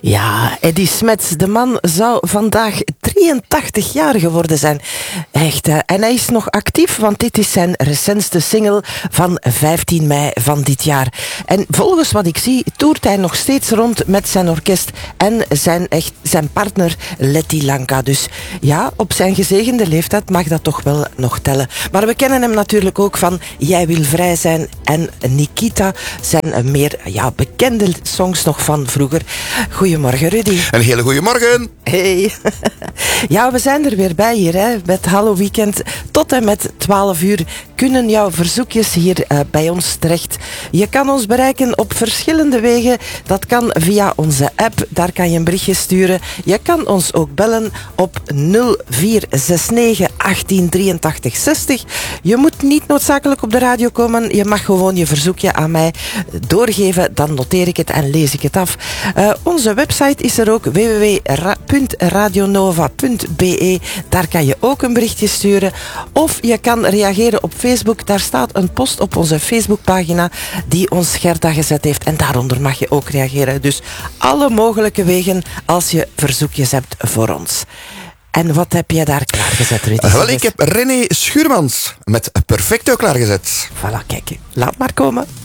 Ja, Eddy Smets, de man zou vandaag 83 jaar geworden zijn. Echt, hè? En hij is nog actief, want dit is zijn recentste single van 15 mei van dit jaar. En volgens wat ik zie, toert hij nog steeds rond met zijn orkest en zijn partner Letty Lanka. Dus ja, op zijn gezegende leeftijd mag dat toch wel nog tellen. Maar we kennen hem natuurlijk ook van Jij wil vrij zijn en Nikita, zijn meer bekende songs nog van vroeger. Goedemorgen, Rudy. Een hele goede morgen. Hey. Ja, we zijn er weer bij hier, hè, met Hallo Weekend. Tot en met 12 uur kunnen jouw verzoekjes hier bij ons terecht. Je kan ons bereiken op verschillende wegen. Dat kan via onze app, daar kan je een berichtje sturen. Je kan ons ook bellen op 0469 1883 60. Je moet niet noodzakelijk op de radio komen. Je mag gewoon je verzoekje aan mij doorgeven. Dan noteer ik het en lees ik het af. Onze website is er ook, www.radionova.be. Daar kan je ook een berichtje sturen. Of je kan reageren op Facebook. Daar staat een post op onze Facebookpagina die ons Gerda gezet heeft. En daaronder mag je ook reageren. Dus alle mogelijke wegen als je verzoekjes hebt voor ons. En wat heb jij daar klaargezet, Rudy? Wel, ik heb René Schuurmans met Perfecto klaargezet. Voilà, kijk. Laat maar komen.